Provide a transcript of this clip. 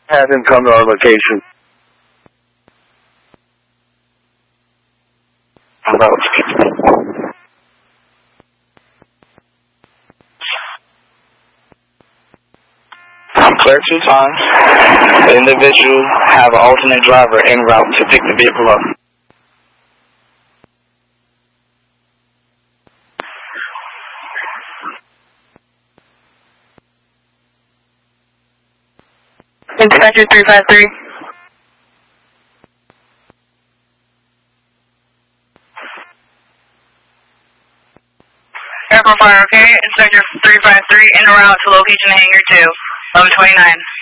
Have him come to our location. Clear 2 times. The individual have an alternate driver en route to pick the vehicle up. Inspector 353. Airport fire, okay? Inspector 353 en route to location hangar 2, 1129.